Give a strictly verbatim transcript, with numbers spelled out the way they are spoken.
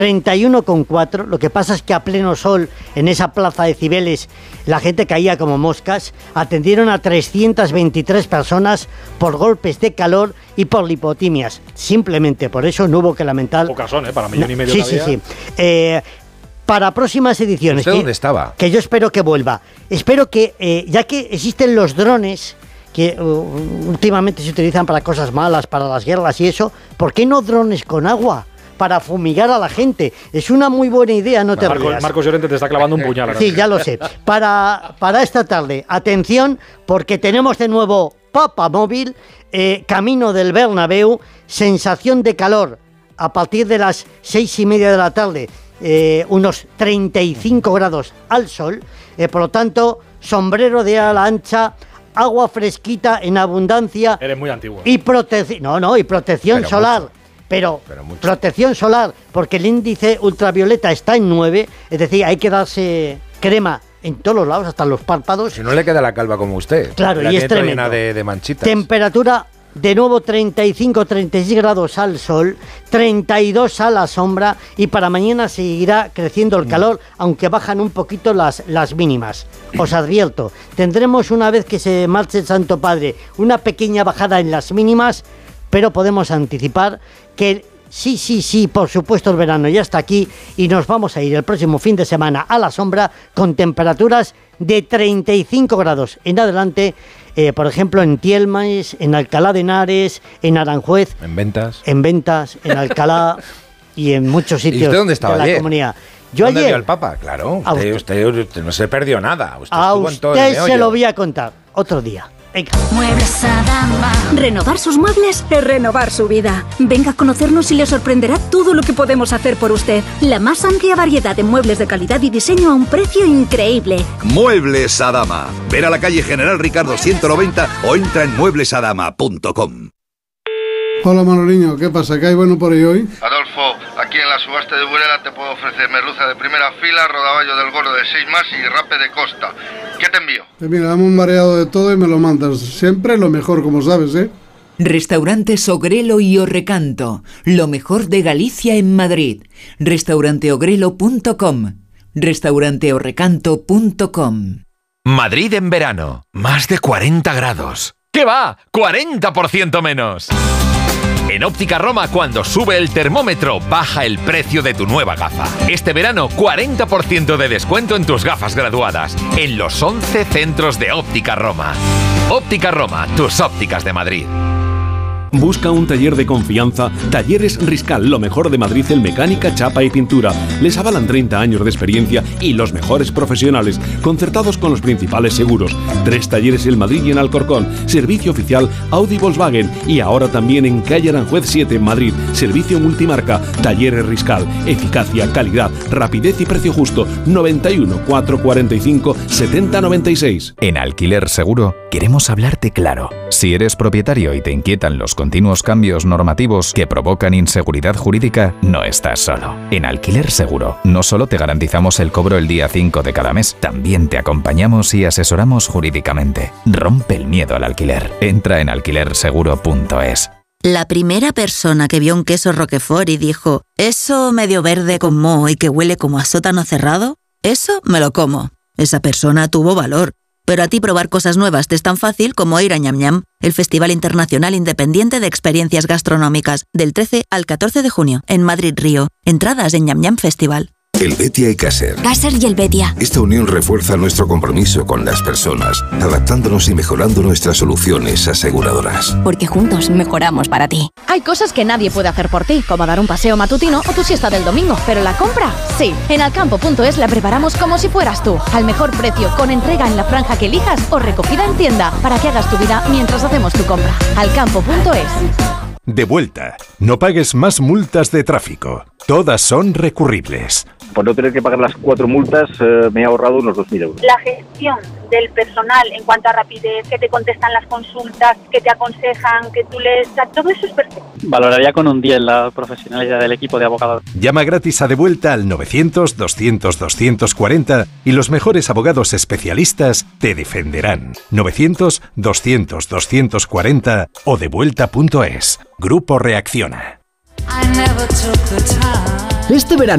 treinta y uno coma cuatro. Lo que pasa es que a pleno sol, en esa plaza de Cibeles, la gente caía como moscas. Atendieron a trescientas veintitrés personas por golpes de calor y por lipotimias. Simplemente por eso no hubo que lamentar. Pocas son, ¿eh? Para millón y medio Sí, cada sí, día. sí. Eh, para próximas ediciones. ¿Usted dónde estaba? Que yo espero que vuelva. Espero que, eh, ya que existen los drones, que uh, últimamente se utilizan para cosas malas, para las guerras y eso, ¿por qué no drones con agua? Para fumigar a la gente. Es una muy buena idea, no te Marcos, rías. Marcos Llorente te está clavando un puñal. Sí, ya lo sé. Para, para esta tarde, atención, porque tenemos de nuevo Papa Móvil, eh, camino del Bernabéu, sensación de calor a partir de las seis y media de la tarde, eh, unos treinta y cinco grados al sol, eh, por lo tanto, sombrero de ala ancha, agua fresquita en abundancia. Eres muy antiguo. Y protección, no, no, y protección Pero solar. mucho. Pero, Pero mucho. protección solar, porque el índice ultravioleta está en nueve, es decir, hay que darse crema en todos los lados, hasta los párpados. Si no le queda la calva como usted. Claro, la y es tiene toda tremendo. llena de, de manchitas. Temperatura de nuevo treinta y cinco, treinta y seis grados al sol, treinta y dos a la sombra, y para mañana seguirá creciendo el calor, aunque bajan un poquito las, las mínimas. Os advierto, tendremos, una vez que se marche el Santo Padre, una pequeña bajada en las mínimas, pero podemos anticipar que sí, sí, sí, por supuesto el verano ya está aquí y nos vamos a ir el próximo fin de semana a la sombra con temperaturas de treinta y cinco grados en adelante, eh, por ejemplo en Tielmes, en Alcalá de Henares, en Aranjuez, En ventas. en Ventas, en Alcalá y en muchos sitios ¿Y usted dónde estaba de la ayer? comunidad. Yo ¿Dónde ayer, vio al Papa? Claro, A usted, usted. usted, usted no se perdió nada. Usted a estuvo en todo el usted meollo. se lo voy a contar otro día. Venga. Muebles Adama. Renovar sus muebles es renovar su vida. Venga a conocernos y le sorprenderá todo lo que podemos hacer por usted. La más amplia variedad de muebles de calidad y diseño a un precio increíble. Muebles Adama. Ver a la calle General Ricardo ciento noventa o entra en muebles adama punto com. Hola Manoliño, ¿qué pasa? ¿Qué hay bueno por ahí hoy? Adolfo, aquí en la subasta de Burela te puedo ofrecer merluza de primera fila, rodaballo del gordo de seis más y rape de costa. ¿Qué te envío? Pues mira, dame un mareado de todo y me lo mandas. Siempre lo mejor, como sabes, ¿eh? Restaurantes Ogrelo y Orrecanto, lo mejor de Galicia en Madrid. restaurante ogrelo punto com, restaurante orrecanto punto com. Madrid en verano, más de cuarenta grados. ¿Qué va? ¡cuarenta por ciento menos! En Óptica Roma, cuando sube el termómetro, baja el precio de tu nueva gafa. Este verano, cuarenta por ciento de descuento en tus gafas graduadas, en los once centros de Óptica Roma. Óptica Roma, tus ópticas de Madrid. Busca un taller de confianza. Talleres Riscal, lo mejor de Madrid en mecánica, chapa y pintura. Les avalan treinta años de experiencia y los mejores profesionales, concertados con los principales seguros. Tres talleres en Madrid y en Alcorcón. Servicio oficial Audi Volkswagen. Y ahora también en calle Aranjuez siete en Madrid. Servicio multimarca. Talleres Riscal. Eficacia, calidad, rapidez y precio justo. noventa y uno, cuatrocientos cuarenta y cinco, setenta noventa y seis. En Alquiler Seguro queremos hablarte claro. Si eres propietario y te inquietan los continuos cambios normativos que provocan inseguridad jurídica, no estás solo. En Alquiler Seguro no solo te garantizamos el cobro el día cinco de cada mes, también te acompañamos y asesoramos jurídicamente. Rompe el miedo al alquiler. Entra en alquiler seguro punto es. La primera persona que vio un queso Roquefort y dijo, eso medio verde con moho y que huele como a sótano cerrado, eso me lo como. Esa persona tuvo valor. Pero a ti probar cosas nuevas te es tan fácil como ir a Ñam Ñam, el Festival Internacional Independiente de Experiencias Gastronómicas, del trece al catorce de junio, en Madrid Río. Entradas en Ñam Ñam Festival. Helvetia y Caser. Caser y Helvetia. Esta unión refuerza nuestro compromiso con las personas, adaptándonos y mejorando nuestras soluciones aseguradoras. Porque juntos mejoramos para ti. Hay cosas que nadie puede hacer por ti, como dar un paseo matutino o tu siesta del domingo, pero la compra, sí. En alcampo punto es la preparamos como si fueras tú, al mejor precio, con entrega en la franja que elijas o recogida en tienda, para que hagas tu vida mientras hacemos tu compra. alcampo punto es. De vuelta. No pagues más multas de tráfico. Todas son recurribles. Por no tener que pagar las cuatro multas, eh, me he ahorrado unos dos mil euros. La gestión del personal en cuanto a rapidez, que te contestan las consultas, que te aconsejan, que tú les... Todo eso es perfecto. Valoraría con un diez la profesionalidad del equipo de abogados. Llama gratis a De Vuelta al novecientos, doscientos, doscientos cuarenta y los mejores abogados especialistas te defenderán. novecientos, doscientos, doscientos cuarenta o devuelta punto es. Grupo Reacciona. Este verano